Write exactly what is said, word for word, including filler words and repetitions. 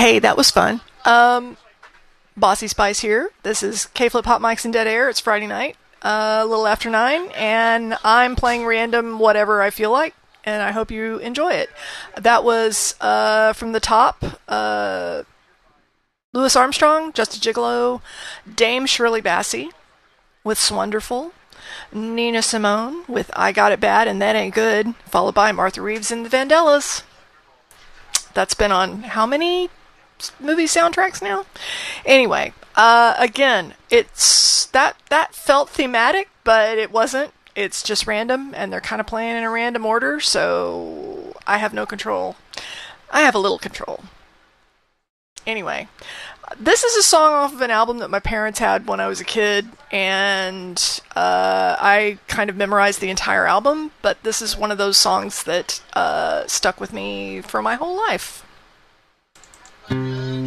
Hey, that was fun. Um, Bossy Spice here. This is K-Flip Hot Mics and Dead Air. It's Friday night, uh, a little after nine, and I'm playing random whatever I feel like, and I hope you enjoy it. That was uh, from the top, uh, Louis Armstrong, Just a Gigolo, Dame Shirley Bassey with Swonderful, Nina Simone with I Got It Bad and That Ain't Good, followed by Martha Reeves and the Vandellas. That's been on how many movie soundtracks now? Anyway, uh, again, it's that that felt thematic, but it wasn't. It's just random, and they're kind of playing in a random order, so I have no control. I have a little control. Anyway, this is a song off of an album that my parents had when I was a kid, and uh, I kind of memorized the entire album, but this is one of those songs that uh, stuck with me for my whole life.